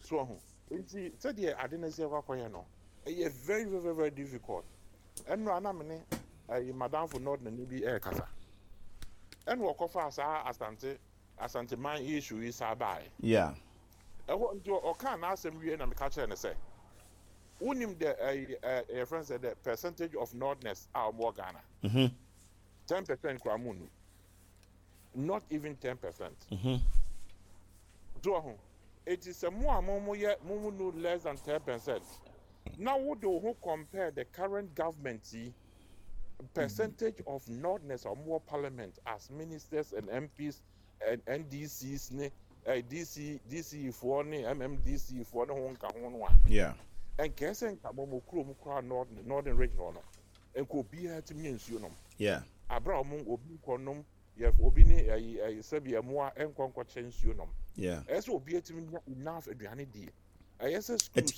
So nti said the adenese kwakoye no e very very very difficult and no anamene madam for not na bi e kasa and wo kofa asa asante man issue is abai Yeah. e ho nti o kan na asem wie na me ka kire ne say unim the friends said the percentage of nordness are more Ghana 10% kramunu not even 10%. So it is a more no less than 10%. Now, would you compare the current government percentage of nordness or more parliament as ministers and MPs and NDCs, DC for MMDC for no one? Yeah. And Kessen Kamomo Northern Regional and could be at means you know. Yeah. Abraham Obi Konum, you have Obini, a Sabia Moa and Conquer change you know. Yeah. As will be enough at Yanidi. I guess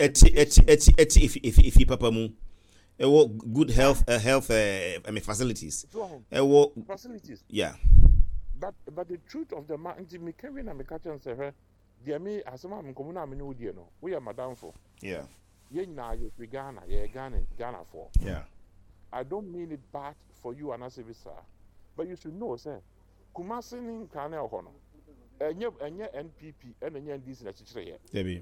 if you papa mu good health facilities. Facilities. Yeah. But the truth of the matter, me Kevin and me catch and say her, dear me, as a man, come on, no, we are madam for. Yeah. Ye na you Ghana, Ghana for. Yeah. I don't mean it bad for you and as a visa, but you should know, sir. Kumasi in Kana Hono, and your NPP and NDC Debbie.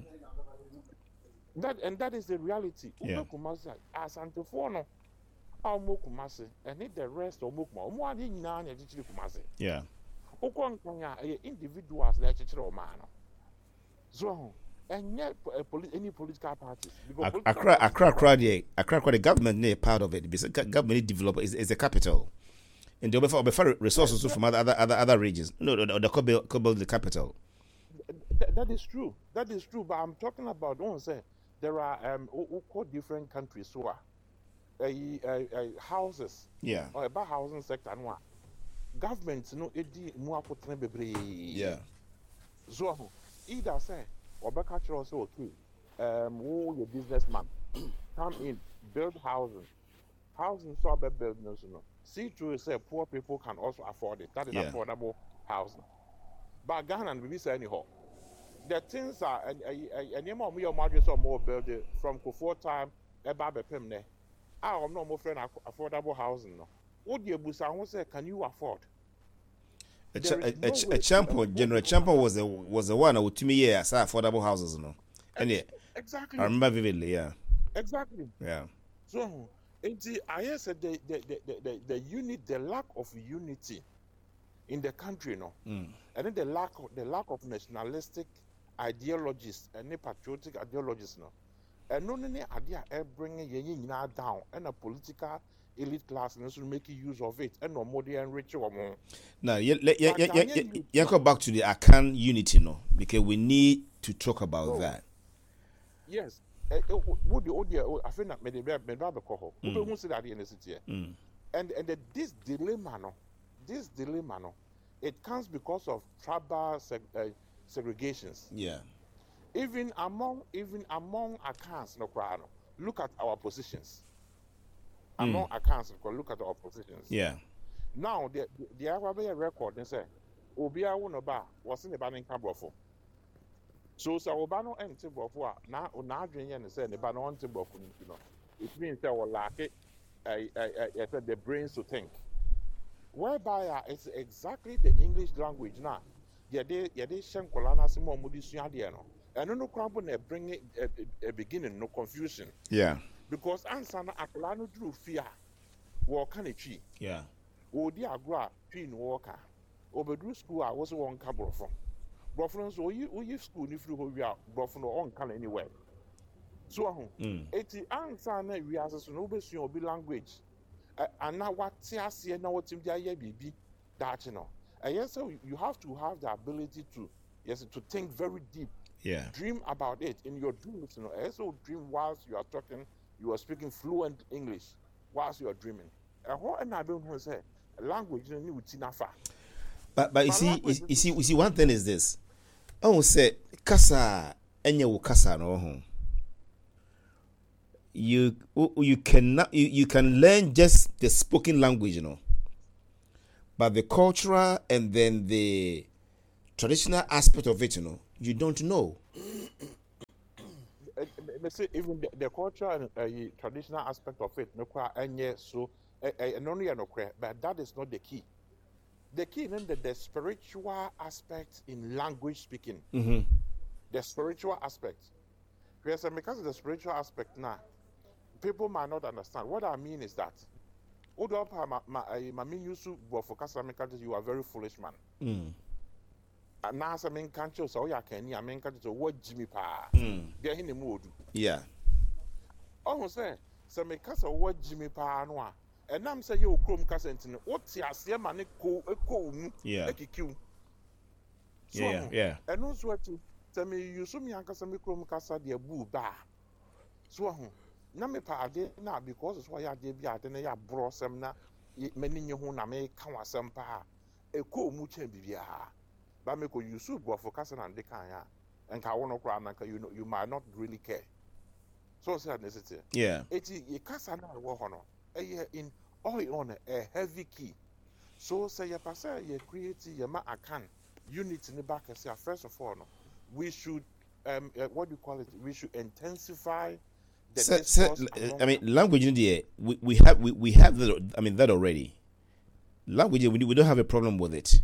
That is the reality. Yeah. Kumasi as Antifono, our Mokumasi, and need the rest of Mukma. More than Nanya Kumasi. Yeah. Okonkanya individuals like Chichiro Mano. So, and yet any political parties. Accra, the government is part of it because government developer is the capital, and they offer resources from other regions. No, the build the capital. That is true. That is true. But I'm talking about. Don't say there are different countries who are houses. Yeah. Or about housing sector and what governments edi more Yeah. So either say or back also okay. Who your businessman come in, build housing so build no. See to say poor people can also afford it. That is affordable housing. But Ghana and we say anyhow. The things are and you more margins or more building from Kufuor time about Pemne. I'm not more friend affordable housing no. What do you say? Can you afford? A champion, General Champion was the one who to me as affordable houses, no. And yeah, exactly. I remember vividly. Yeah, exactly. Yeah. So, I said the unit, the lack of unity in the country, no, and then the lack of nationalistic ideologies and patriotic ideologies, no, and no idea bringing you down and a political elite class and also making use of it and no more and richer or more. Now, go back to the Akan unity, no, because we need to talk about that. Yes. Would the audio I think that made the coho. Who won't say that in the city? And this dilemma, no, it comes because of tribal segregations. Yeah. Even among accounts, no crowd. Look at our positions. Among accounts, look at our positions. Yeah. Now the Arabian record they say Obia Wunoba was in the banning cabrofo. So Obano and Timbofua now Nadrian and say the Bano and Timbofu, you know. It means they will lack it the brains to think. Whereby it's exactly the English language now. They shen kolana simo mudisuadiano. And no crumble bring a beginning, no confusion. Yeah. Because ansana aklano drew fear. Walk on a tree. Yeah. O dear gra, twin walker. Overdrew school, I was one cabro from. Buffaloes, or you school if you out, Buffalo on can anywhere. So, it's the answer we as a noble be language. And now what see now what him there be that you know. And yes, so you have to have the ability to think very deep. Yeah. Dream about it in your dreams, you know. Also dream whilst you are talking, you are speaking fluent English whilst you are dreaming. And what I don't know say language you need to But you see one thing is this. Oh say kasa enye wo kasa no ho. You can learn just the spoken language, you know. But the cultural and then the traditional aspect of it, you know, you don't know. They say even the cultural and traditional aspect of it, no kwa enye so no no but that is not the key. The key is the spiritual aspect in language speaking. The spiritual aspect. Because of the spiritual aspect now, people might not understand. What I mean is that you are very foolish man. And now some in country so ya can ya main country so what Jimmy Pa. They're in the mood. Yeah. Oh say some casa what Jimmy Pa noa. And I'm saying you chrome cassentin. What's your same man yeah. Yeah. And also what to tell me you so me anka some chrome casa de boo ba. So na me pa de na because it's why ya de bia de na ya bro sem na many you na me kan wasem pa e ko mu chen bibia ba me ko yusu bo for kasa na de kan ya and ka wono kra na you might not really care so say necessity yeah eti e kasa na wo ho no in all on a heavy key so say ya pasa ya create ya ma akan unit in the back say first of all no we should what do you call it, we should intensify I mean, language in the we have that. I mean that already. Language we don't have a problem with it.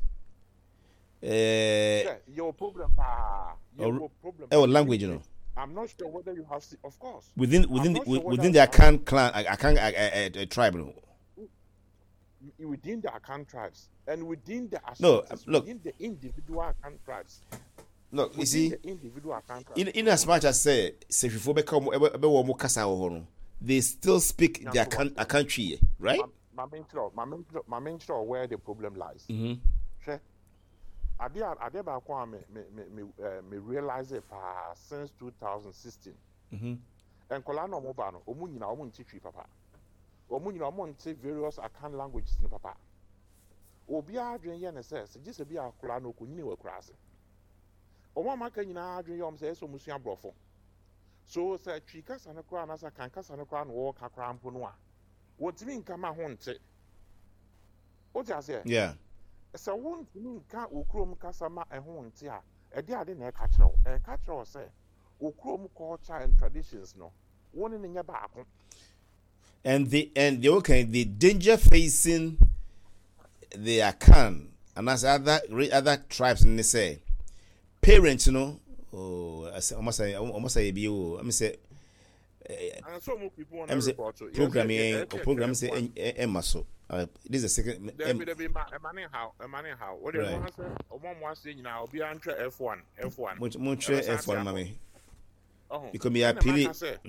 Your problem, language, you know. I'm not sure whether you have. Of course. Within the Akan clan, Akan tribe. Within the Akan tribes and within the within the individual Akan tribes. Look, you see, in as much as say if you become they still speak their country, right? My main sure where the problem lies. Sure. I me realize it since 2016. And Kolano Mobano, Omunina Omunti Papa. Omunina Omunti various Akan languages in Papa. Obia Adrian says, just a bia Kolano Kuni crossing. Omo maka nyina adwen yom say so musuan brofo so say twika sanekra na sa kanka sanekra no wo kakra mpo no a wotimi nka ma ho nte o ti ase yeah so wontimi nka okrom kasa ma ho nte a e de ade na e ka kire say okrom culture and traditions no woni ne nya baako and the danger facing the Akan and as other tribes in the say parents, you know, almost say, I'm say, program say, Emma, so this is a second. How? What do you want to say? Mom was saying now, be under F1, Much F1, mommy. Because me, I pili.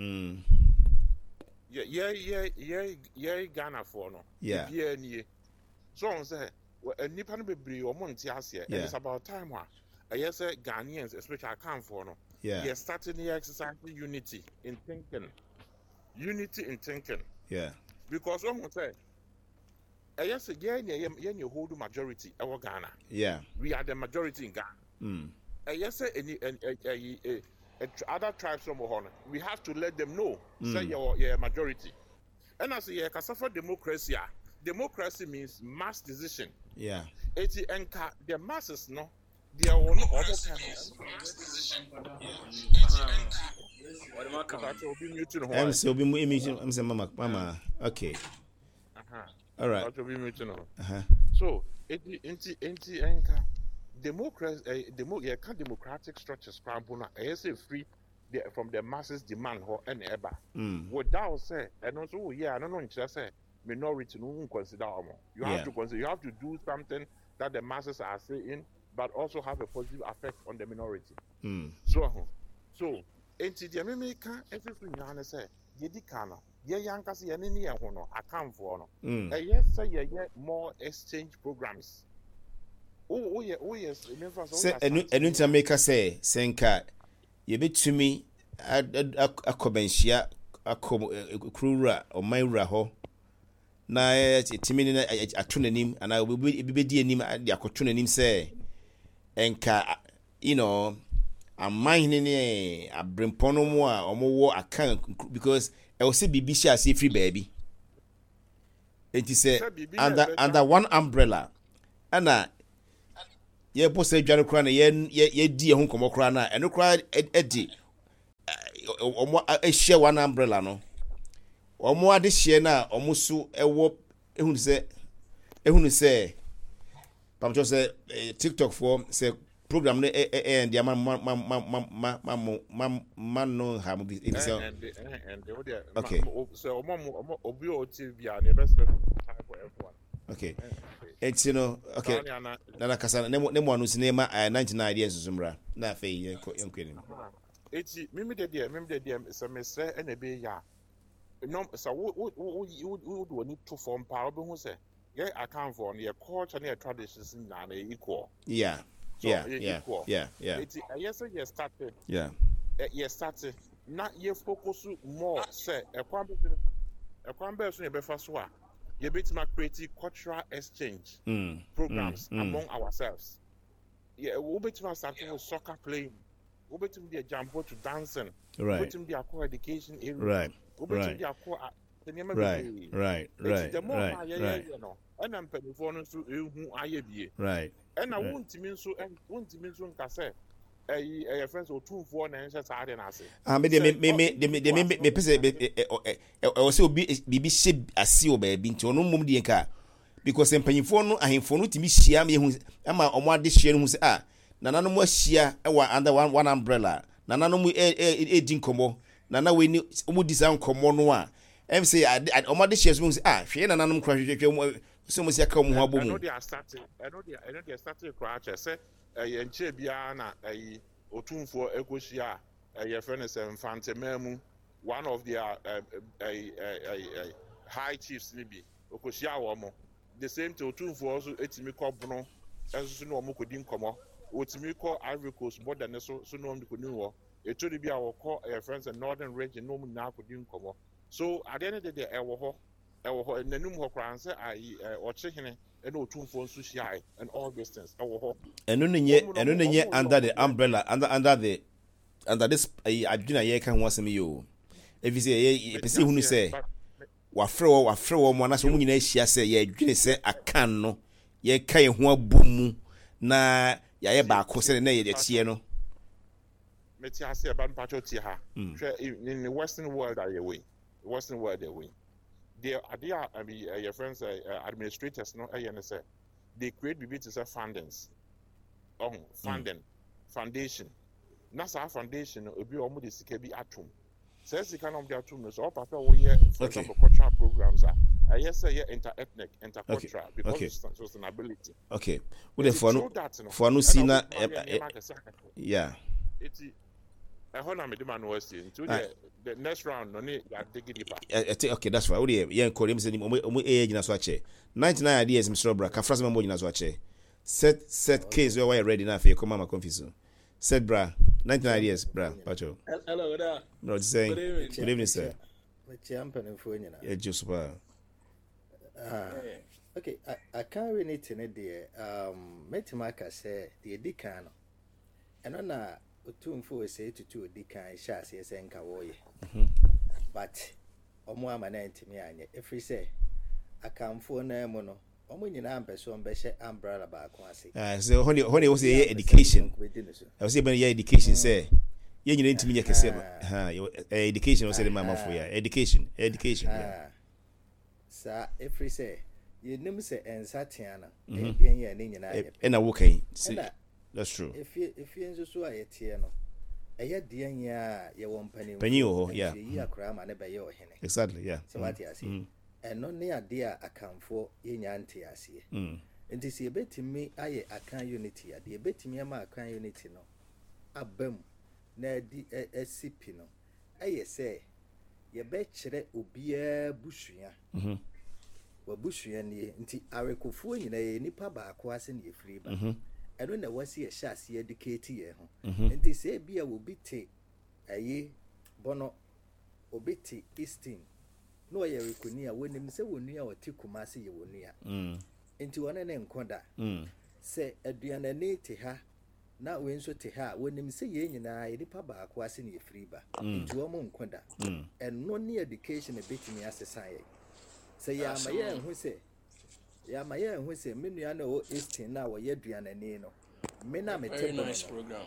Yeah, Ghana for no. Yeah. So on say, a Nipan be or Monty Asia, it's about time. Yes, Ghanaians, especially I come for no. Yeah. You're starting the exercise unity in thinking. Yeah. Because someone said, yes, you hold the majority of Ghana. Yeah. We are the majority in Ghana. Yes, other tribes from Ohana, we have to let them know, say you're majority. And I say, for democracy. Democracy means mass decision. Yeah. The masses, no. They are one almost I'm saying mama. Okay. All right. So, democracy, democratic structures, free from the masses demand or any ever. Without say, and also, I don't know, just say minority, no consider you have to consider, you have to do something that the masses are saying, but also have a positive effect on the minority. So, enti the American everything you say, Yedikano, Yankasi, and any one, account for no. Yes, say, more exchange programs. Oh, yes, say, and to make us say, Senka, you bet to me, a Kobenshia, a Krura or Myra ho. Na timini atunanim and I will be nim at the akotunanim say enka you know I'm minding a brimpono more or more account because I will say BBC as free baby. It is under one umbrella and ye boss say Jano Crana ye dear home crana and no cried Eddie share one umbrella no omo ade share na omo so ewo ehunu say pamcho say TikTok for say program no and the man no have this okay so obi o TV and the best time for everyone okay it's okay na kasa ne mo anu sinema 99 years zumra na fe yenkweni eti mimi de so mesre na be ya no so wo do ni to form pa obi hu say ye account for your culture and your traditions na equal yeah it's yes you started you started not you focus more say e kwan be so e be fa so a you bit ma create cultural exchange programs among ourselves we bit ma start with soccer playing we bit ma the jump to dancing right we bit ma the core education area right we bit ma the core right the more you know and I'm paying for no so ehu ayebie right and I won't mean so nka say your friends or two for na nse sa ade na ase me pese o se obi bibi she ase o ba bi nti ono mum de nka because empanyifo no ahemfo no timi hia me hu ama omo ade hia no hu se nana no mo hia e wa under one umbrella nana no mo di nkomo nana we ni omo di san nkomo no a em say omo ade hia so hu se hwe nana no kra hwehwe so mo sia ka mo ho abomu I know they are starting crash say yenche bia na otumfo ekohia your friend is Infante Memu one of their high chiefs ni bi okohia wo mo the same to otumfo also etimi kobno enso no mo kodi nkomo otimi ko Ivory Coast border ne so no mo kodi wo etori bia wo ko your friends in northern region no mo na kodi nkomo so at the end of the day ewo nanum ho kran se ochehene and otumfo nso hia and all distance ewo eno nye under the umbrella under this adwina ye kan ho asem yo if you say ye pese hunu say wafre wo mo na so munyina hia say ye adwine say akan no ye kan ho abumu na ye ba ko se na ye de tie no meti ase ba npacho tie ha in the western world are you way your friends administrators no say they create bibi to say fundings foundation nasa foundation obi omo de sika bi atom says sika no de atom no so papa wo ye for example cultural programs yes say interethnic intercultural because of sustainability okay we for no see na yeah na me demand was into the next round no need dig deeper okay that's right we yeah call him say omo gina so ache 99 ideas Mr. Bra ka frase mo gina so ache set case where you ready na fe come ma confuse set bra 99 ideas bra pacho hello there no just saying good evening sir we champion for you yeah just super okay I can't really need the metimaka say the dikano and na otumfo say to dikan sha say nka wo ye but omo amana ntimi anye every say akamfo na emu no omo nyina ampeso mbehye umbrella ba ko ase so honey was say education I was say ben education say ye nyina ntimi nye kese education was say mama for ya education yeah sa every say you nim say ensatiana e den ye ni nyina ye na wo kan that's true if you nso so ayetie no eye den ya ye wo mpani wo yeah yi akra ma ne be ye ohene exactly yeah so what you say eno ne ade a akamfo ye nya nte ase enti se betimi aye akan unity ade betimi ama akan unity no abam na di SCP no eye say ye be kire obia busua wa busua ne nti arekofo nyina ye nipa ba ko ase ne free ba eno na wasi ehase educate ye ho enti se bia wo biti ayi bono obiti Easton no ye rekoni a wonim se wonu a oti kumase ye wonu a enti wona ne nkoda se aduana ne te ha na we nso te ha wonim se ye nyina ye nipa ba ko ase ne free ba enti wo mo nkoda eno ne education betimi asesa ye se ya ma ye hu se ya ma ye hu se menua na o Easton na wo ye duana ne no me na me te nice program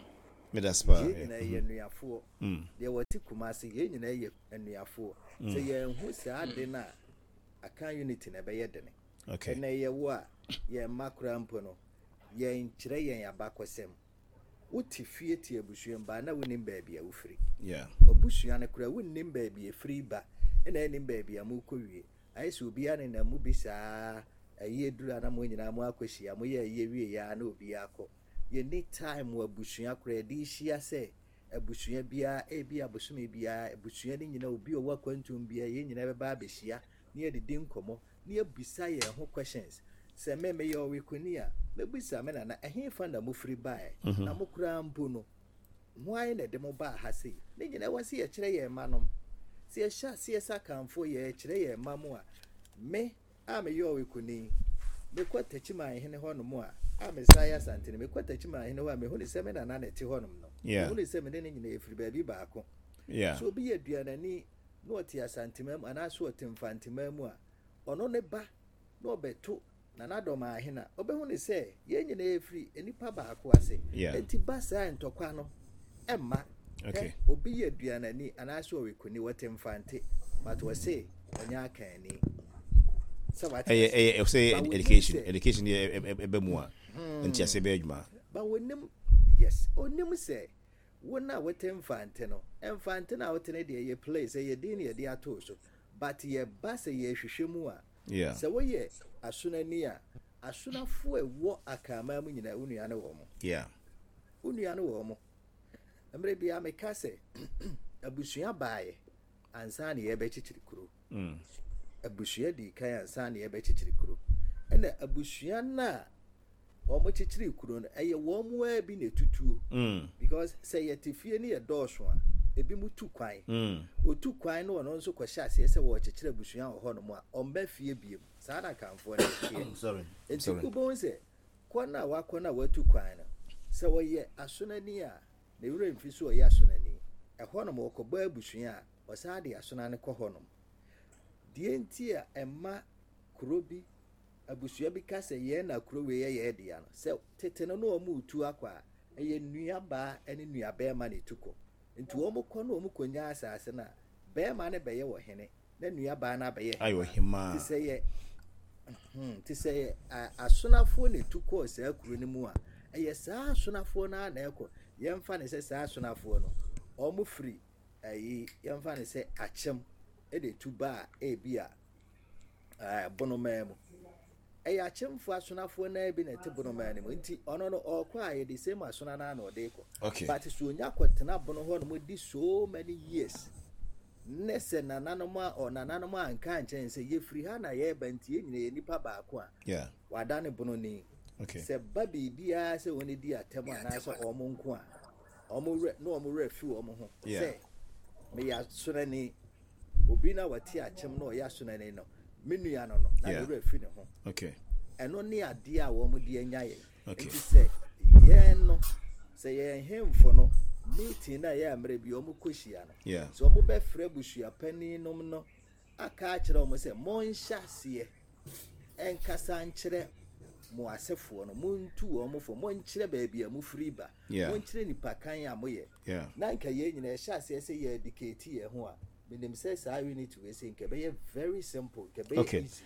Me that's pa. Ye na ye nuafo. Ye wati Kumasi ye na ye nuafo. So ye hu saa de na aka unity na be ye de ne. Okay. Na ye wo a ye makura mpo no ye nkyere ye abakwasem. Wuti fie tie abusuam ba na wonim baabi a wofiri. Yeah. Abusua ne kura wonim baabi e free ba. Na enim baabi a mu kowie. Ayi obi a ne na mu bisa ayi edura na mo nyina mo akwahia mo ye ayi wie ya na obi akọ. Ye need time wo abusua kura di hia se abusua bia ebi abusuma bia abusua ni nyina obi owa kwantum bia ye nyina be ba abehia na ye didi nkomo na ye bisa ye ho questions se me ye owekuni a me bisa me na ehe fa na mo free bae na mo kura mpo no why na de mo ba ha sei ni nyina wasi ye kire ye manom se ye sha se ye sakamfo ye kire ye mamo a me a me ye owekuni me kwatachi ma hene ho no mo a Messiah Santini, me kwata chima hene wa me huni seme na te honum no. Yeah. Huni seme ne nyina efiri baabi baako. Yeah. So bi aduanani na oti asantimam anaso oti mfantimam a ono ne ba na obeto na nadoma ahena. Obehuni se ye nyina efiri enipa baako ase. Enti ba sa ntokwa no emma. Okay. Obi aduanani anaso wekuni wote mfante. But we say onya akani. Say education ebe mua nti asebe adwuma ba wonim yes onim say wona wote mfante no mfante na wote ne de ye place ye din ye de ato so but ye ba say ye hwehwemu a yeah so wo ye asunani a asunafo ewo akama mu nyina unua ne wo mo yeah unua ne wo mo amre bia me ka say abusua baaye ansa ne ye be chichiri kuro abusua di kan ansa ne ye be chichiri kuro ena abusua na omo chichiri kuro no eye wo mo abi na tutuo because say ye tifie ne ye dosho a ebi mutu kwan otu kwan no no nso kwahye ase se wo chichiri abusua ho no mo a omba fie biem saa na kanfo ne sorry enti kubon se kwana wakona watu kwan no se wo ye asonani a na wura mfi so ye asonani ho no mo koba abusua a osa de asonani kɔ ho no die enti a emma kurobi abusua bi ka se ye na kuro we ye de ya no se tete no no mu tu akwa eye nuaba ene nuaba ma ne tuko nti wo mo kɔ no mo konya asase na be ma ne be ye wo hene na nuaba na be ye ayo hima ti se ye asonafo ne tuko se akuro ni mu a eye saa asonafo na na ekɔ ye mfa ne se saa asonafo no o mo free ayi ye mfa ne se achem e de tuba e bia bonomam eya chemfo asonafo na bi na te bonomam mu nti ono no okwa ye the same asona na no de ko but so onya kwotena bono ho no di so many years nese na nanoma o na nanoma anka nchen se ye free ha na ye banti ye nyina ye nipa baako a yeah wada ne bono ni okay se babi bia se woni di atem ana so omo nko a omo re no omo re fi omo ho se me ya sonani obi na wati achem no ya sonani no menua no na re fi ne ho okay eno ne ade a wo mo de anya ye okay se ye no se ye hemfo no meeting na ya amre bi o mo kohia no yeah so mo be frɛ busua pani nom no aka kyerɛ o mo se mo nhya se enkasa nkyerɛ mo asefo no mo ntu o mo fo mo nkyerɛ ba bia mo free ba mo nkyerɛ nipa kan a mo ye na nka ye nyina hya se ye educate ye ho a menim say saa unit we say nke be very simple nke be easy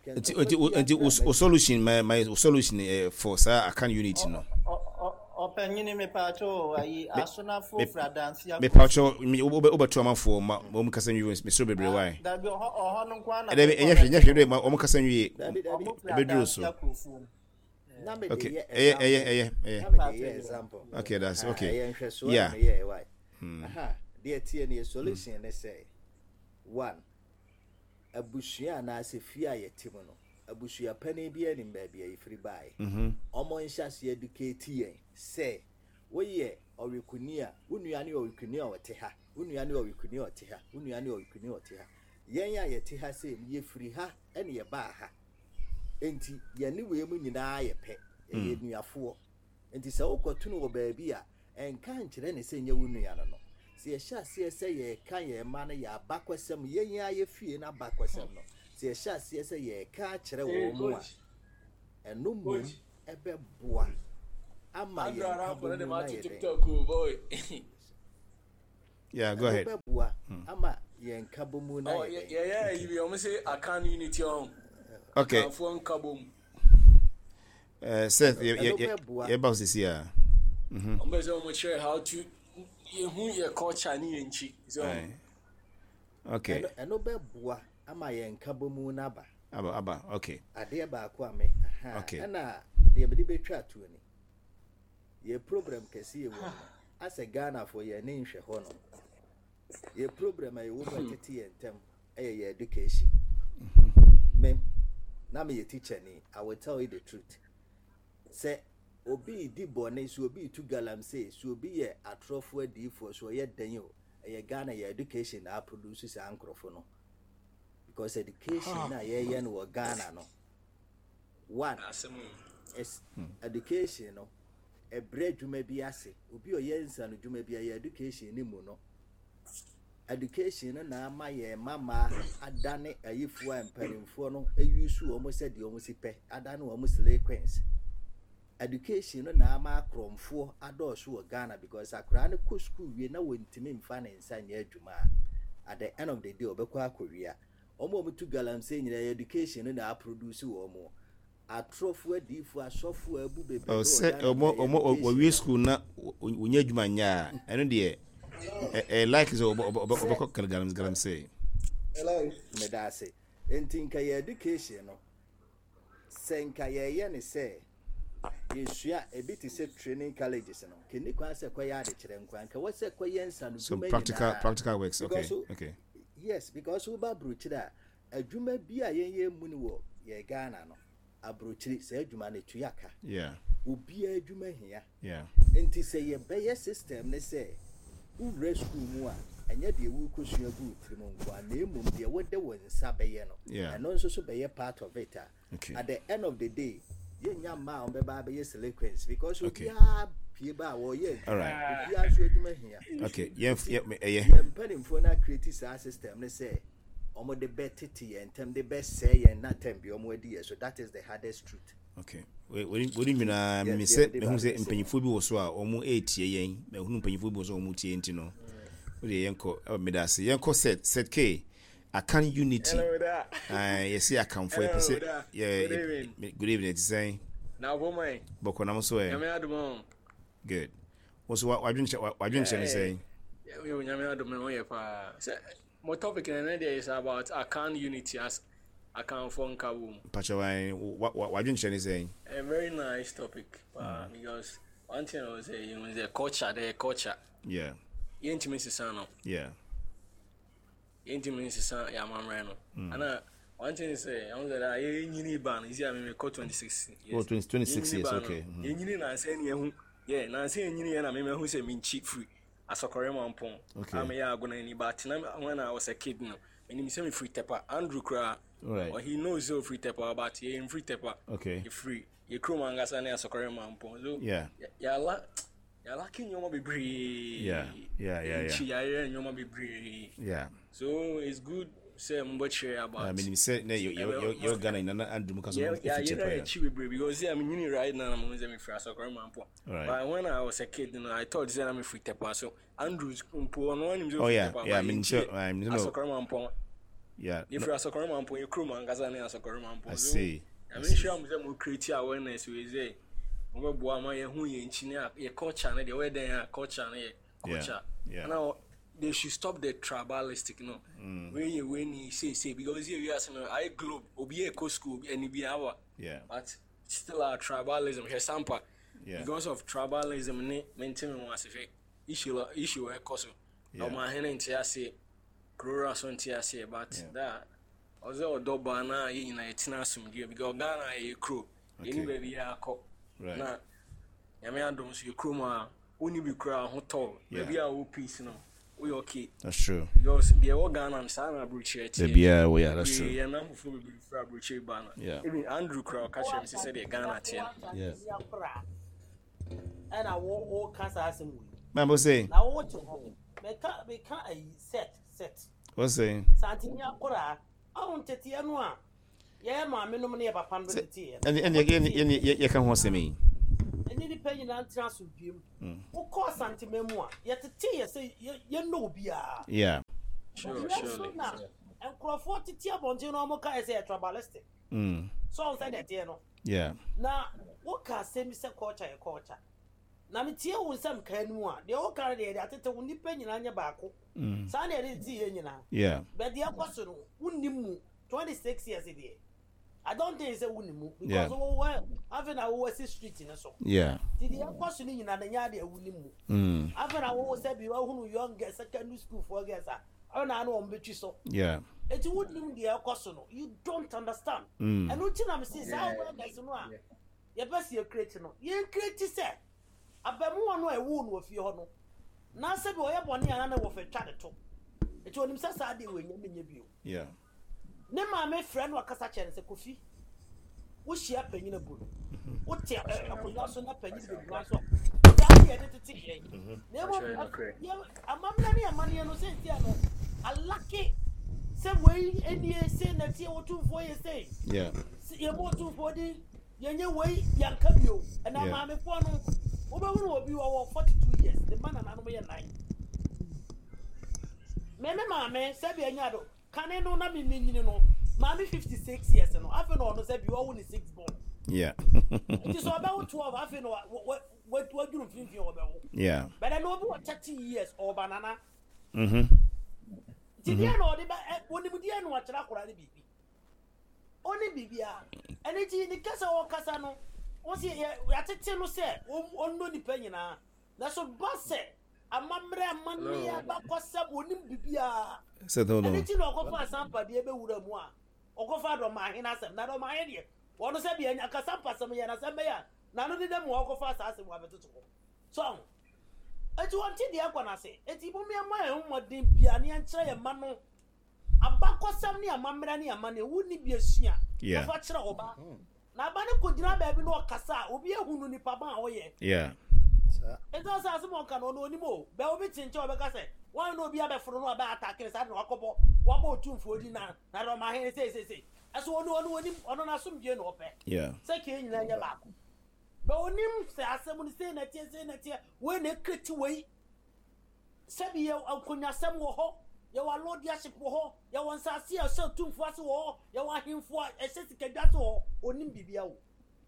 the solution my solution for sa akan unit no opanyini me pacho ayi asonafo fradansia me pacho obeto amafo ma mo kasa nwi me so bebre why da bi ho no kwa na e enya hwe ma mo kasa nwi e bedru so okay example okay that's okay yeah aha the tie ne solution ne say one abusua na asefia yetimo no abusua pane bia ni mbabia ifri bai omo nhase educate yen say woye owekuni a unua ne owekuni a wote ha unua ne owekuni a wote ha unua ne owekuni a wote ha yen ya yete ha say ye free ha ene ye ba ha enti ye ne we mu nyina ye pe ye nuafo enti se wokotunu wo baabi a enka nkyere ne se nye unua no se ye sha se ye kan ye ma na ya bakwasem ye nya ye fie na bakwasem no se ye sha se ye ka kyere wo mu a eno mu ebe boa ama Andrew yɛn around for kabo them mu na to yɛdɛn TikTok, oh boy. Yeah, go ahead. ɛbɛboa ama yɛn kabo mu na Oh, yɛdɛn yeah, you almost say I can't unity on. Okay. Phone kabum. Seth, yeah, boss is here. I'm going share how to who your culture ni enchi. So okay. ɛno bɛboa ama yɛn kabo mu na ba Aba, okay. adeɛ baako a me Okay. ɛna deɛ mede bɛtwa atoɔ ni yɛ program kɛse yɛ wɔ asɛ Ghana for yɛ ne nhwɛ hɔ no yɛ program a yɛwɔ mu tete yɛn ntam ɛyɛ yɛ education me na me yɛ teacher ni I will tell you the truth sɛ obi di bɔne so obi tu galamsey so obi yɛ atrɔfo adiifo so yɛ dan o ɛyɛ Ghana yɛ education na produce saa nkrɔfo no because education na yɛ no wɔ Ghana no one is education no ebre dwuma bi ase obi oyɛ nsa no dwuma bi yɛ education ni mu no education na ama yɛ mama adane ayifo a mparimfo no eyusu omo sɛ de omo sipɛ adane omo sequence education na ama akromfo adɔɔso wɔ Ghana because akra ne ko school wie na wɔntimi mfa ne nsa nyɛ adwuma at the end of the day obekɔ akɔwia omo tu galamsey nyina education na produce wɔ omo atrofo adifo asofo abu bebe o se omo we school na unya adwuma nya eno de like so obekɔ galamsey me da say entinka ye education no senka ye ne say yesua ebiti se training colleges no keni kwa se kwa ya de kire nkwan ka wose kwa yensa no so practical works okay yes because uba bruchira adwuma bi a yenye mu ni wo ye Ghana no abrochiri se adwuma na tuyaka yeah obi adwuma hia yeah enti se ye beye system ne se u rescue mu a anya de wu kosua gu trimu nkwa na emum de wode wonsa beye no yeah and also so beye part of it okay. At the end of the day yenya ma on beba beye sequence because okay. obi pie ba wo ye all right obi aso adwuma hia okay penimfo na create sa system ne say omo de betete yen tem de best say yen na tem bi omo adi so that is the hardest truth okay we nyina me say me hu say mpanyifo bi wo so a omo etie yen me hu mpanyifo bi wo so omo tie enti no we de yenko me da se yenko set k akan unity yes I come for say yeah good evening it's saying now woman boko na so good also what you saying we nyame adom no ye pa my topic is about akan unity as akan for nkabum Pachawai what you saying a very nice topic because one thing I was saying you know the culture yeah intimacy sana yeah intimacy sana ya mamre no ana one thing is I want that nyini ban is ya me 26 years. Oh 26 years okay nyini na say ne hu yeah na say nyini na me hu say minchi free asokore mampon am ya agona ni but na when I was a kid no and say me free tepper Andrew Kra right or he knows so free tepper but he in free tepper okay you free you crew mangasa na asokore mampon so yeah ya lucky nyoma bebre yeah nyoma bebre yeah so it's good say mboche about I mean say you're Ghana in Andrew because because I mean you right now I'm using me free asokore mampon but when I was a kid you know I thought say I'm free tepper so Andrew's mpo no one oh yeah I mean sure I'm no asokore mampon yeah if you asokore mampon you crew mangasa na asokore mampon I see I mean sure I'm say create awareness we say we bo ama ye hu ye nchi na ye culture na the way then culture na ye culture now they should stop the tribalistic no when you say because here you are saying I globe obi e ko school any be our yeah but still our tribalism here sampa because of tribalism ne maintain one specific issue e cause no ma hen ntia say krora so ntia say but that ozo odoba na ye na etina asumdie because Ghana e crow any baby ya ko na yame adom so ekro ma oni bi kra ho to baby a wo peace no we okay that's true because the Ghana and sana bruche yeah we are that's true yeah na mo be fra bruche bana even Andrew Kra catch him say the Ghana tie yeah and I wo kasa asem we mambo say na wo to ho me ka set what's saying santinya kora on tetie no a ye ma me no ne papa no tetie and you can ho say me the penny and transfer him. Who cause antimemua? Yet a tea say, you know, Bia. Yeah. Sure. And Crawford Tia Bontino Moka is a tribalistic. So said that, you know. Yeah. Now, what can say Mr. Culture? Now, me tia with some canua. The old carrier that it only penny on your back. Sunday didn't see you now. Yeah. But the apostle wouldn't move 26 years a day. I don't think it's a wouldn't move because well, having a OSC street in a song. Yeah. The apostle in an yard wouldn't move. After I was said, you who young get secondary school for guess. I know on bitches so. Yeah. It wouldn't be a question. You don't understand. And what I'm saying, I there's no. You best you're creating. You're creating, sir. I bet more no a wound with your honor. Now, said, boy, I want to know if a chat at all. It told him, says I did when you mean your view. Yeah. Never my friend or Casacha and say, Kofi. What's she up in a boot? What tell I could also not pay you the glass of. Never, I'm money and no sense. I lucky. Some way, and you say that you want 2 4 years say. Yeah. You're more 240. You're way, young Cabio, and I'm a one. Over you are 42 years. The man and I know 9. Mamma, Sabia Yado, can I know not be meaning, you know? Mammy 56 years, and I've known that you are only 6 born. Yeah. It is about 12. I've known what you think about. Yeah. But I know about 30 years or banana. Did you know when you didn't watch Rakurani BB? Only BBR. And it's in the Casa or Casano. What's it? I tell you, say, on no depending. That's what Bass said. A mamma money about some wouldn't be. Said, no. And it's not go for somebody, would have more. Or go for my hands, not on my idea. One of them, I can sample some years as a mayor. None of them walk fast as a woman to go. So, it's one thing the Aquana say. It's even me my own what the piano and try a man. A back was some near mamma money wouldn't be a shear. Yeah. Na bana ko jina ba bi no kasa obi ehunu ni papa oye yeah it does as mo kan no ni mo be obi tinche obi ka say wan no obi abeforo no ba attack sa na wakobo wa ba otumfo di na ro ma he say aso ono na som die no ope yeah say ke nyina nya ba ba onim say asem ni say na tie we na kreti we sabi ye ankonya sem wo ho ye wa lordship wo ho ye won sa se e so tumfo ase wo ho ye wa hemfo e se sikadwato ho onim bibia wo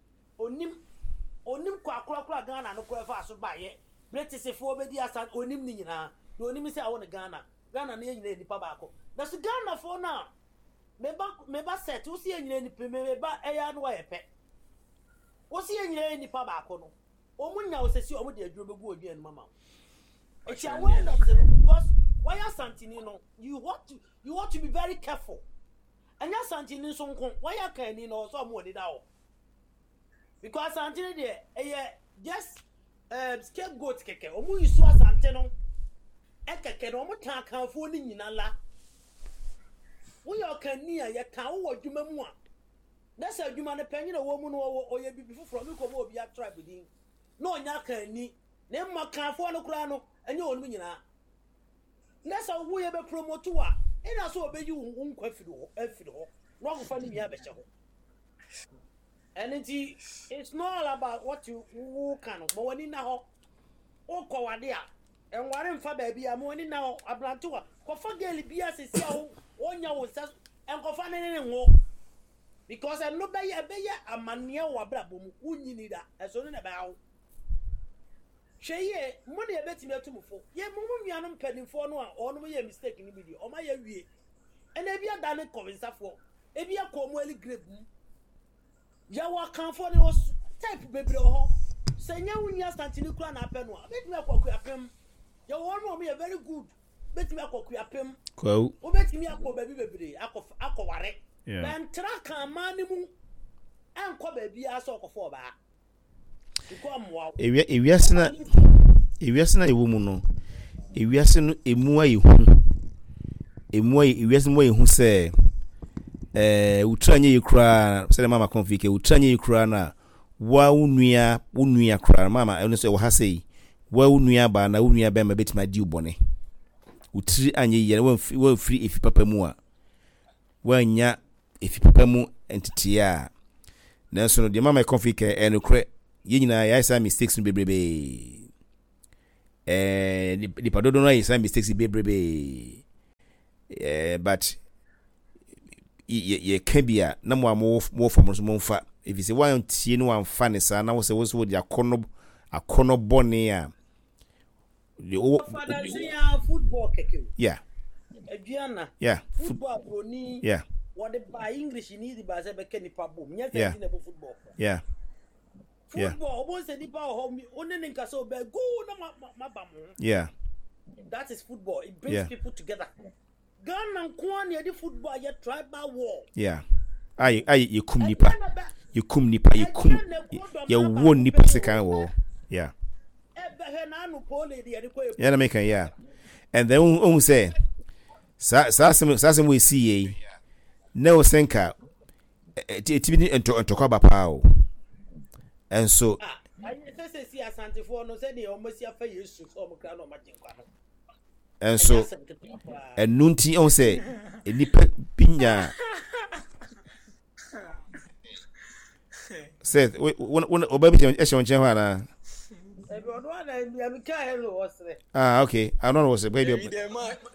onim kwa Ghana no kwa fa so ba ye British fo obedi asa onim ni nyina na onim se awo ne Ghana na nyina nipa ba ko na so Ghana fo na meba set wo se nyina nipa meba eya no wa ye pe wo se nyina nipa ba ko no omunya wo se si omu de aduro begu odua no mama it's awareness because why are Santini no you want to be very careful and ya Santini so nko why are kan ni no so mo de da o because Santini there just scapegoat keke omu yisu Asante no keke no omu kan kanfo ni nyina la wo ya kan ni ya kan wo adwuma mu a that's adwuma ne panyi na wo mu no oye bibi fufuro mi ko mo obi a tribe din no onya kan ni ne ma kanfo no kura no enye onu nyina that's how we be promote wa ina so obeji nkwa afido ho no go fa ni mi abeche ho and it's not all about what you can but when in na ho o ko wade a enware mfa ba bia mo ni na ho abranto wa ko fa girl bia sesi a ho onya wo sa enkofa ne ho because no be ye amane wa brabo mu unyini da eso ne ba ho Sheye, money a bet me to move for. Ye, Mummianum penning for no, or no ye mistake in the video, or my ye. And if you are done it, Covinsa for. If you are Comwelly grip, Yawa comfort was type baby or say, when you are starting to clan up and one, bet me a cock up him. Your one will be a very good. Bet me a cock up him. Quo, bet me a baby, Akko Ware. And track a manimu and co baby a sock for that. Ewiase na ewo mu no ewiase no emu ewiase mo ehu se utranye yekura se mama konfike utranye yekura na wa unua kura mama eno se wo ha sei wa unua ba na unua ba ma betima di ubone utri anye ye wa free efi papa mu a wa nya efi papa mu entity a na so no de mama konfike enokre yɛnyinaa yɛayɛ mistakes no bebrebe nipa dodo no ayɛ mistakes bebrebe but yɛka bi a na mo fam no so momfa if you say why tie no amfa ne saa na wo sɛ wo so de akɔnɔ bɔne a football keke yeah aduana yeah football broni yeah what the by English ni di ba say be nipa bom nya yeah say na football yeah football obo say nipa ho oni ni nka so be go na ma ba mo yeah that is football. It brings people together. Ghana nkwani edi football ya tribal war. Yeah. Ai yekum nipa. Yekum nipa, yekum. Ya wo nipa sekan wo. Yeah. Yeah, na make yeah. And then on say sa we see ye. No senka. Tibi ntokwa ba pa o. And so see asante for no say dey almost ya fa yesu so mo kra no ma jinkwa no. And so and nunti on say nipa pinya said when obabi e chen hwana okay I don't know what's baby the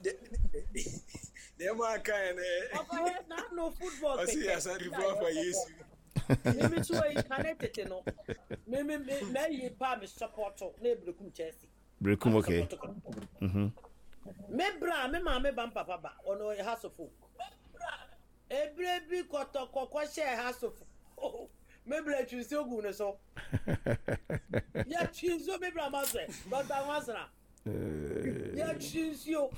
man kind no football see as I for yesu me so I connected no me pa me support na Brekum Chelsea Brekum okay me bra me ma me ban papa ba ono hasofo ebre bi kotokoko share hasofo me bra twisi ogu ne so ya twisi me bra ma se but I want na ya twisi o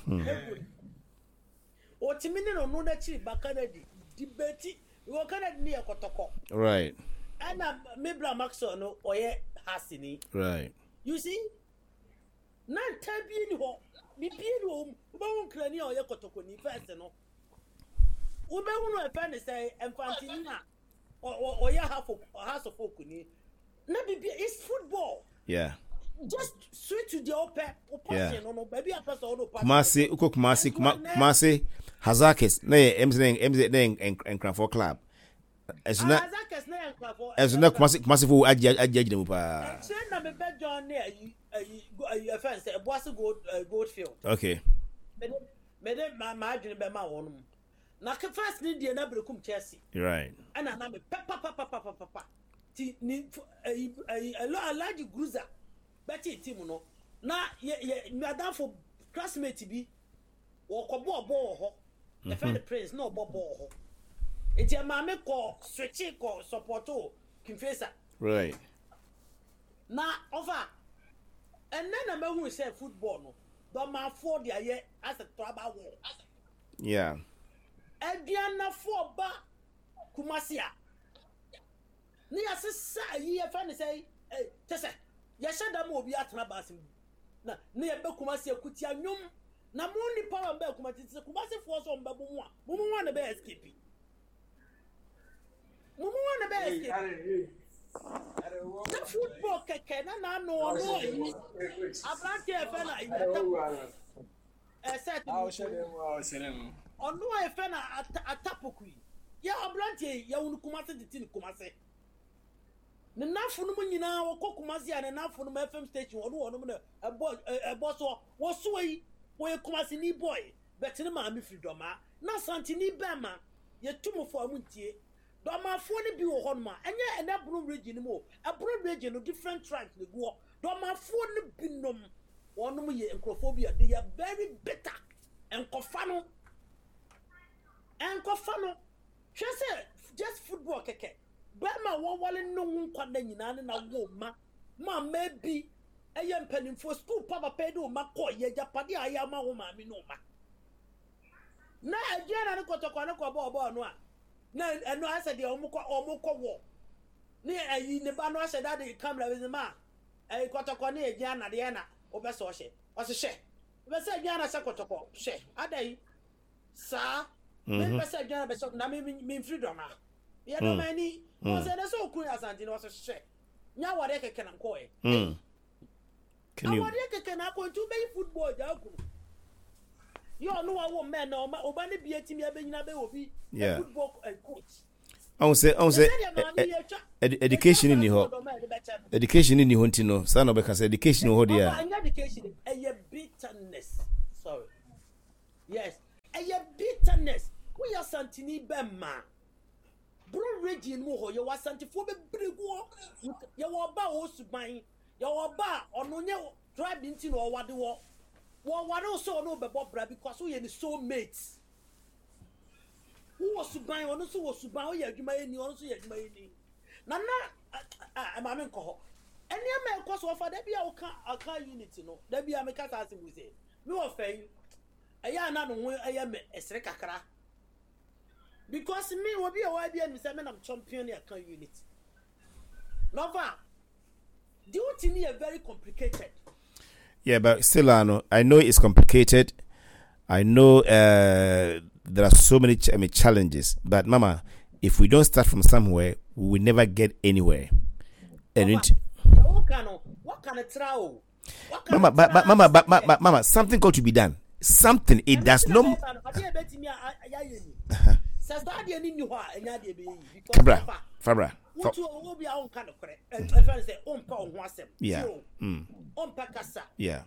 o timini no no na chi ba Canada debate wo Canada ni ekotoko right ana me bra Maxo no oye hasini right you see na tabi ni ho mi pie no ba won krani a oye kotoko ni first no wo be hunu e fa ne say infantini na oye half of okuni na bibi is football yeah just switch to the open opposition no baby a person no Kumasi Hazakis na MZ Encranford club Hazakis na Encranford na Kumasi fo aji mu pa say na me be John na ayi fence e boss Goldfield okay me de ma adwene be ma won na ke first ni die na Brekum Chelsea right ana na me papa ti ni a large cruiser beti team no na ye madam for classmate bi wo ko bo ho the friend prince no bo ho eti ma me ko switch ko support o Kimfesa right na over and then na who say football no do ma for the aye as a tribal war yeah Ediana for ba Kumasia ni asesa yi e fa ne say tese ye sheda ma obi atena basim na ne ye be Kumasia kutia nwum na mo ni power be Kumasi Kumasi for so mba mu a na be escape mu a na be escape the football keke na no yi abrante e fa na set ono e fa na atapokui ya abrante ya wonu Kumasi de tin Kumasi ne nafu no nyina wo Kumasi ya ne nafu no FM station wo no no ebo so wo so yi wo Kumasi ni boy bet ne ma me freedom na santini bema ye tumofo amuntie do ma fo ne bi wo ho no ma enye ena bro region mo abro region no different tribes ne go do ma fo ne binom wonom ye encrophobia they are very bitter enkofa no hwese just football keke bema wo wale no nkwada nyina ne na wo ma maybe eye mpanimfo school papa pedo ma ko ye japade aya ma wo ma mi no ma na agiana ne kotokwa ne ko bo no a na eno ase de omukọ wo ne ayi ne ba no ase da de camera with ma kotokwa ne agiana de na obeso hye hye obese agiana se kotokwa hye adai sa me bese agiana beso na me freedom a ye no mani o se na so kun asante no hye nya wade keke na nko can you wade keke na ko tu be football ja ku yo no wa wo men na oba ne bi etimi abenyina be obi football coach I say education in the education in the Hontino, son of a education or dear. Education, a bitterness. Sorry. Yes, a bitterness. We are Santini Bemma. Bro Regine Moho, you are Santifobe Brigo, you are Bao Subine, you are Ba or no tribe into or what the war. What also no Bobra because we are the soulmates. Who was Subine or no so was Subine, you may also yet may. Nana, I'm an uncle. And your man cause offer there be a car unity, no, there be a mechanism with it. No affair. I am not where I am a Srekakara. Because me will be a YBN seven of champion unit. Nova, duty me are very complicated. Yeah, but still, I know it's complicated. I know there are so many challenges. But, Mama, if we don't start from somewhere, we will never get anywhere. And what kind of trial? Mama, something got to be done. Something it does not. Fabra. Yeah. Yeah.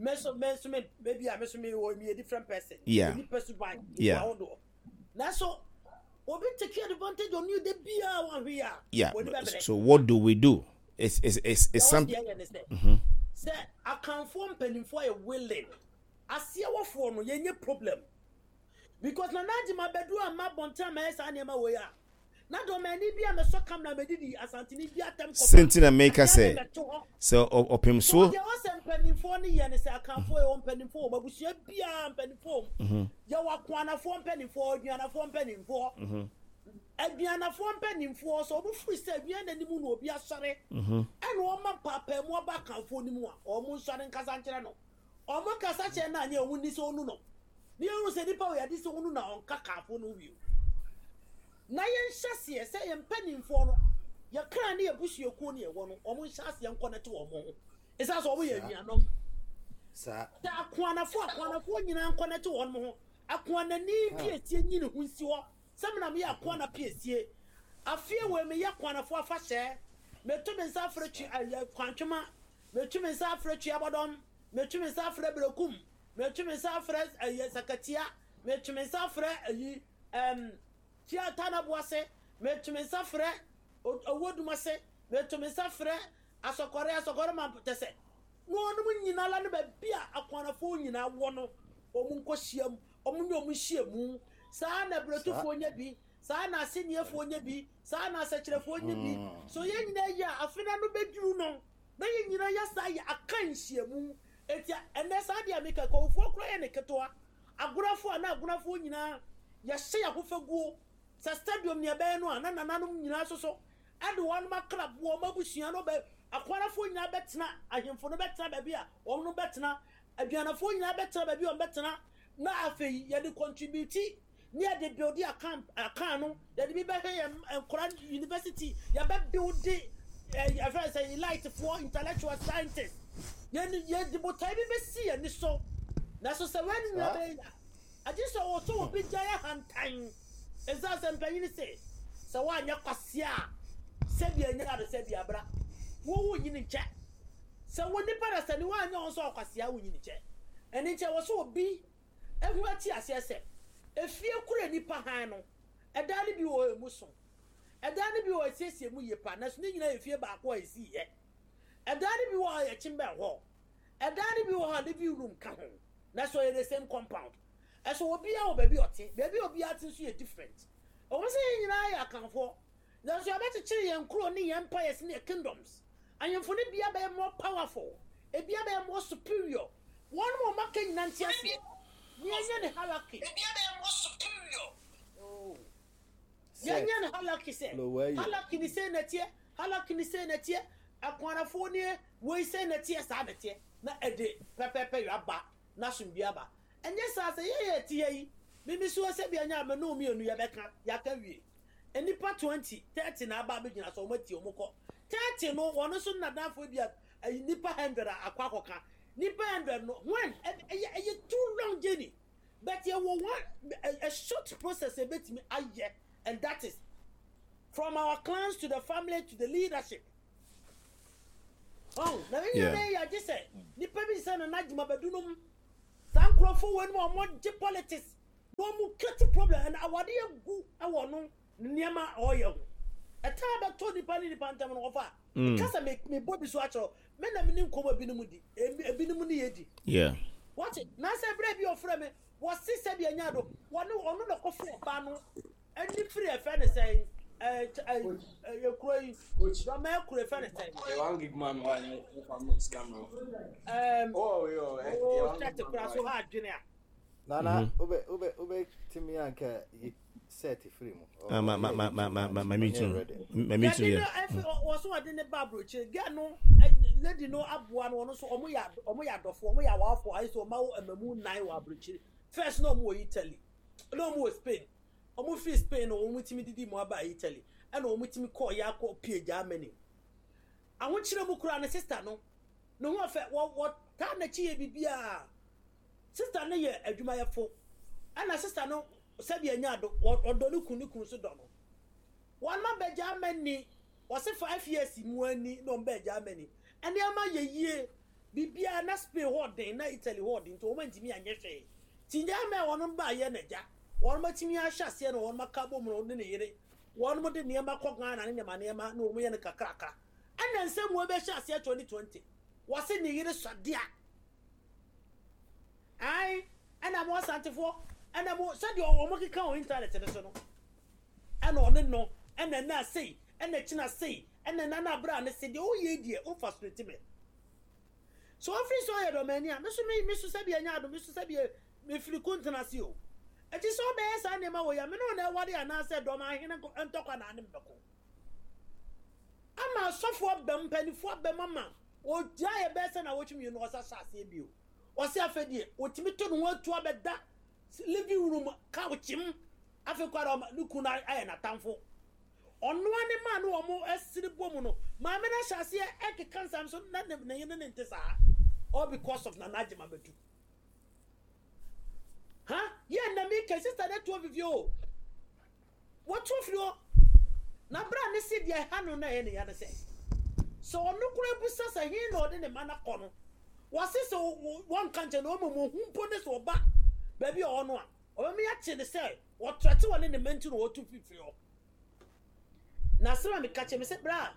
Maybe I must be a different person. Yeah. Yeah. So, we'll be taking advantage on you. The beer. Yeah. So what do we do? It's something. Say I can form penny for a willing. I see our form. You any problem? Because na my bedroom, my bonta, my son, my way. Na do many be a so come na medidi asantini bi atem ko. Sentina maker say. So opim so. There was some penny for ni and say I can for your penny for babusia bia penny for. Ya wa kwana for penny for, aduana for penny for. Aduana for penny for so bu free say aduana ni mu no obi asore. And wo ma papa mu ba kan for ni mu a o mu nsore nkasa nkyere no. O mo kasa che na anya wu ni so nu no. Ni ru se dipa we adi so nu na on kaka for no wi. Na yen hyase say yen panimfo no ye kran na ye busuoku na ye wo no omo hyase yen connect wo mo isa so wo ye anuanom sa da akwanafo nyina connect wo mo ho akwana ni piesie nyine hu nsi wo samna me akwana piesie afie we me yakwanafo afa hye meto me nsa afrechi kwantwema meto me nsa afrechi abodom meto me nsa afre brekum meto me nsa afre sakatia meto me nsa afre Tia tana boase, me to me safre, owodumase, me to me safre, asokore man pese. No nyina la ne ba bia akwanafo nyina wo no, omu nkosiam, omu nyo mu hyiemu, saa na brotufo nya bi, saa na aseniefo nya bi, saa na asakirefo nya bi. So ye nyina ya afena no beduru no, na ye nyina ya saa ya akan hyiemu. Etia ene saa dia meka ko ofo kro ye ne ketoa. Agorafo na agorafo nyina ya hye ya hofaguo. Sa stadium ne be no na nananum nyina so ade won ma club wo mabusua no be akwarafo nyina betena ahemfo no betena ba bia won no betena aduanafo nyina betena ba bia on betena na afei ye de contribute ne de build account no ye de be he enkora university ye be build I say light for intellectual scientists ye de botai be see ani so na so se when na be I just also be jaya hantan. Is that something you say? So why you kwasia? Said you never said the abra. Who you in chat? So when the parents and one also kwasia win in chat. And it was so be everywhere tea as I said. If you could any pahano, a daddy be a muson. A daddy be a sissy mu ye partners, if you back where see yet. A daddy be a chimber hall. A daddy be a living room come home. That's why the same compound. As will be our baby or tea, baby will be at different. I was saying, I account for. There's your better chili and crony empires near kingdoms. And you for be a more powerful, a be a more superior. One more marking Nancy. Near the hierarchy. A be more superior. Oh, Yan Halaki said, Halaki is saying that here, Halaki is saying that here, a quanaphone, we say that here, sanity, not a day, Pepe Yaba, Nashim Biaba. And yes, I say, yeah, tia. Maybe so I said, be a yam, no me, and you have Yakawi. And the part 20, 30 now, Babbage, and so much your moko. 30 no, one also not enough with a nipper 100 a quackoka. Nipper 100 no, one, a too long journey. But you will want a short process a bit me, and that is from our clans to the family to the leadership. Oh, now I just said, the baby son and Najma Badunum, some crofo when more politics, no more cutty problem, and our dear goo, I want no Niama oil. A time about 20 penny the pantam offer. Because I make me Bobby Swatcher, men have been in Coma Binumudi, a Binumudi. Yeah. What it? Nasa brave your friend was Sister Bianado, one on the coffee panel, and the free affair saying. You're crying. Which the man could have finished. I want to give my money from this camera. That's a class so hard, Junior. Nana, ube Timmy Anka, you set it free. My meeting. My meeting. Also, I didn't babble. Get no, let you know up one so Omoyard of Omoya for I saw Mao and the moon nine were breaching. First, no more Italy, no more Spain. Omo free Spain or omo timi didi mo aba Italy and omo timi call ya ko pie Germany. I want you to kura na sister no ho afa what ta na chi e bibia sister na ye adwuma ye fo ana sister no sabi anya do odo no kunu so do no one ma be Germany was 5 years mu ani no be Germany and e ma ye yie bibia na Spain holding na Italy holding to omo ntimi anye hwe ti Germany wono ba ye na ja one matimi ashase no one makabo mo ne yire one mo de niema kogan na ne niema na omo ye ne kakraka ana nsem wo be shase 2020 wase ne yire swadea ai ana mo santefo ana mo sade omo keka on internet ne so no ana one no ana na sei ana china sei ana na bra ne se de o ye die o frustrate me so afri so ye do mani a me so sabi anya do me so sabi me firi kontenasi o eti so be esa ne ma wo ya me no na wade ana se do ma hene ntokwa na anim beko ama sofo bem panifo bem mama o dia ye be se na wotwumi no osa sase bio o se afedie otimi to no atu abeda living room ka wochim afekwara nuku na aye na tamfo ono ane ma no omo asiri bomu no ma me na sase e kansa so na ne yene ne ntesa all because of Nanajima Bedu. Huh? Yeah, na me ke sister that 12 of you. What 12 you? Na bra ne se dia ha no na ye ne ya say. So no kura busa sa hin no de ne mana kono. Was so one kanche no mo humpo ne so ba. Baby ono a. O me ya che ne say, what trate one ne mentu no 250 yo. Na sira me kache me say bra.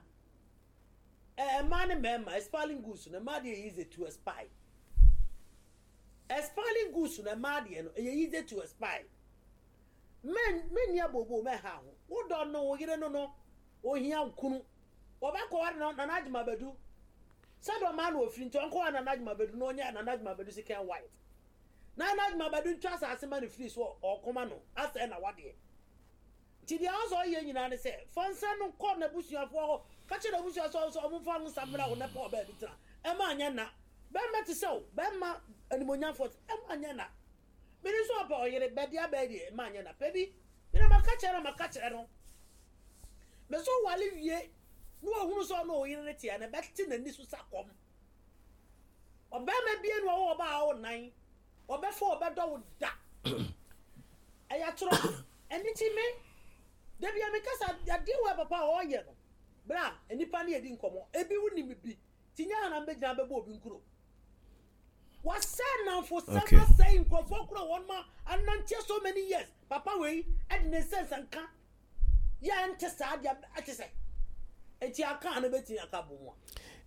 Man member espalling goose na ma de easy to spy. Espalling goose na ma de no easy to spy. Men ya bobo me ha ho. Wo don no wo yire no o hia nkunu. Wo ba ko na Nanajima Bedu. Sado man wo firi nto nko na Nanajima Bedu no nya Nanajima Bedu second wife. Na Nanajima Bedu ntwa sa asema ne free so o koma no asa na wade. Ti dia ozo ye nyina ne se fonsa no ko na busuafo ho ka che na busuafo so omo fa no samra wo na pa oba bi tra e ma anya na be ma ti se be ma animonya fort e ma anya na me ni so pa oyere be dia be di e ma anya na pe bi me na maka chere no me so wale wie no ohunu so no oyere ne tia na be ti na ni so sakom oba ma bie no wo ba wo nan oba fo oba do wo da aya tro eni ti me Debi amikasa ade wa papa o ye no bra enipa na yedi nkomo ebi wuni bibi tinya na mbegina bebo obi nkuro wasa na for several saying nkofo kuro won ma anantie so many years papa we adine sense anka ya ante sa dia atese eti aka na beti aka bo mu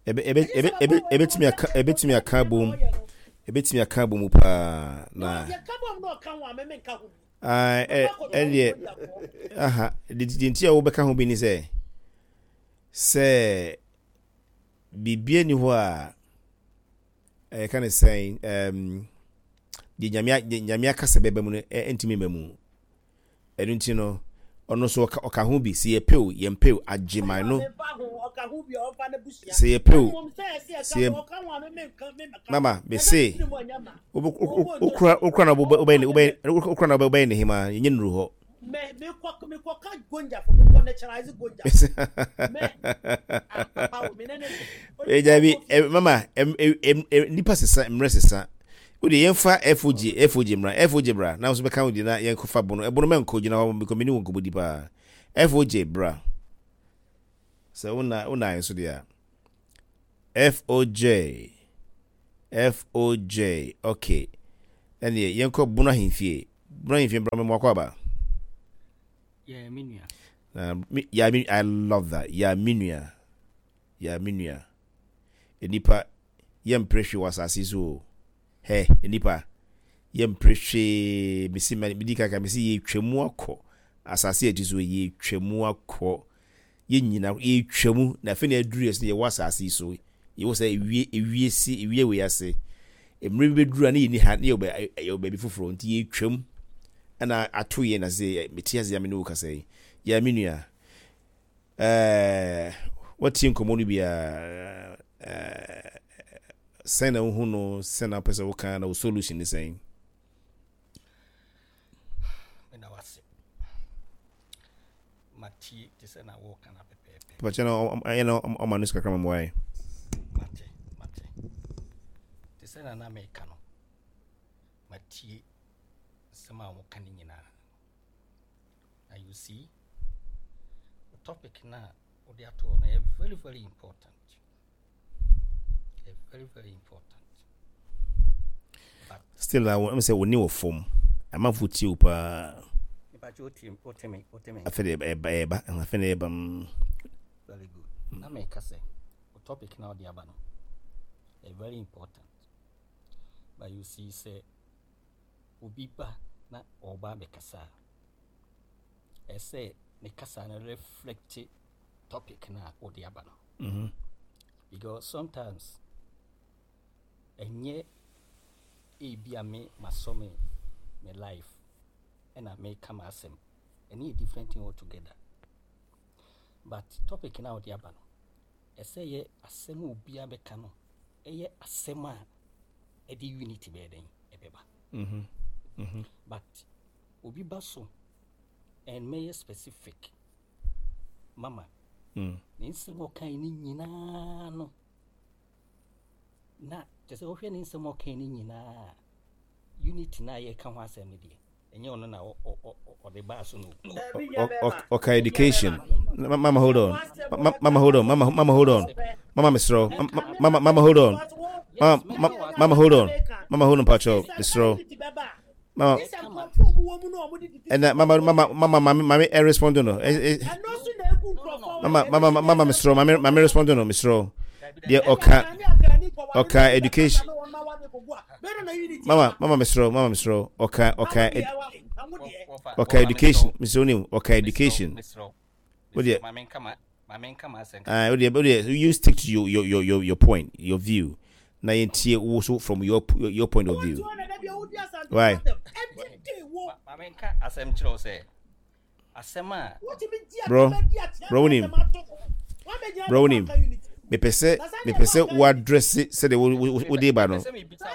ebetimi aka bo mu ebetimi aka bo mu pa na ya ka bo mu no kan wa me nka ho dinti a wo beka ho bi ni se bibie ni ho a kan say di nyamia kasa bebe mu no entimi memu edunti no ono so oka ho bi se yepeu yempeu agimai no se yepeu se mama be say ukra na obey ne hima yin ru ho me kwa ka gonja for me naturalize gonja me jabi mama nipa sesa mresesa udi yenfa FOG bra na so be kan udi na yenkofa bono ebono menko gina ho because me ni wonko bodi pa FOG bra So una so dia. FOJ. Okay. And yenko buna himfie. Buna himfie bra me kwaba. Yeah, minua. I love that. Yeah, minua. Enipa yem pressure was asizo. Hey, enipa yem pressure misi medika ka misi ye twemu akọ. Asase etizo ye twemu akọ. Ye nyina ye twemu na fe na adures ye wasase so. Ye wo say ewie we ase. Emre bedura na ye ni ha na ye obabi foforo nti ye twem. Ana atoye na say metiaze ya me no ka say. Ya minua. What in common be send a no send up as a kind of solution is saying. When I was Mati, this and I walk and up a paper. But I'm on this cram way. Mate. This and an Americano. Mati, somehow canning in. Now you see, the topic now, or the at all, very, very important. Very, very important. But still, I want to say we need a form. I'm a foot you pa. But your team, what me. I feel and I feel very good. Now make us say, the topic now the abano. Very important. But you see, say, ubiba na oba bekasa. I say, nekasa na reflect topic na or the abano. Because sometimes enye ebia me masome me life and I may come asem any different thing altogether. But topic now the abano. I say ye asem obia beka no eye asema e di unity be den ebeba. But obi baso and may specific mama nsemo kan ni nyina no na tese wo hwe ni nsemo kan ni nyina unity na ye kan ho asem ne die enye ono na o de ba so no okay education mama hold on mama hold on mama hold on mama misro mama hold on mama hold on mama hold on pacho misro mama and mama respond no mama misro mama respond no misro there okay education mama misro okay education misro ni okay education what there you stick to your point, your view. Na yentie also from your point of view. Why? Bro him. Me pese wo address say the wo dey ba no.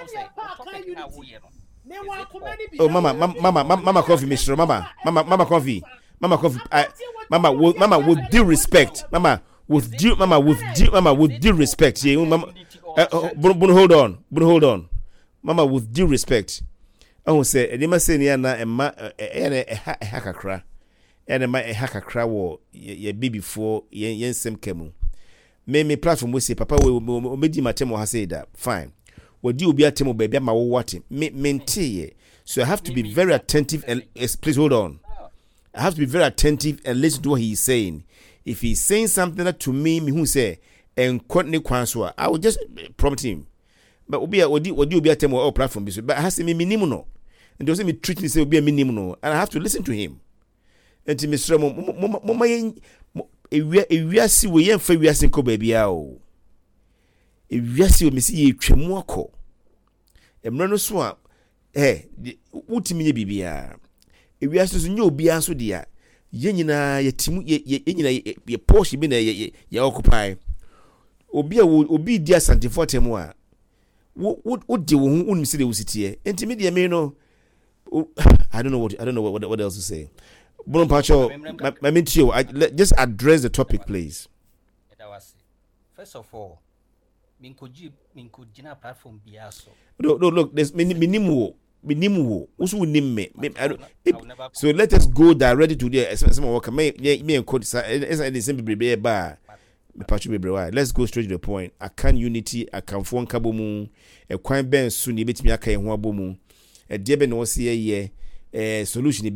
Oh mama coffee Mr. Mama coffee. Mama with due respect. Mama with due respect. Yeah, mama hold on. Mama with due respect. I will say edema say na na emma hakakra. Ene ma hakakra wo ye be before yen sem kemu. Me platform we say papa we medi matemo ha say that. Fine. Wodi obi atemo baby ma wo what me mente. So I have to be very attentive and please hold on. I have to be very attentive and listen to what he is saying. If he's saying something that to me who say and continue kwanswa, I will just prompt him. But odi obi atemo or platform bi so but has me minimum no. And doesn't me treat me say obi a minimum no and I have to listen to him. And to Mr. Mama ewiase we yen fa wiase nko ba bia o. Ewiase o me si ye twemu akọ. Emre no so a wutimi ye bibia. Ewiase so nye obi anso dia. Ye nyina yetimu ye nyina ye Porsche bi na ye occupy. Obi dia santifo mu a. Wo de wo hu unimi de wositie. Enti me de me no I don't know what else to say. Bruno Pacho, just address the topic, please. First of all, minko jina platform biaso. No, look, there's minimum. So let us go directly to there. Me and code. It's simple bar. Patrick Bebrewa. Let's go straight to the point. Akan unity, akan phone kabomu, a quite ben soon, you bet me a kai huabomu, a debe no see a solution.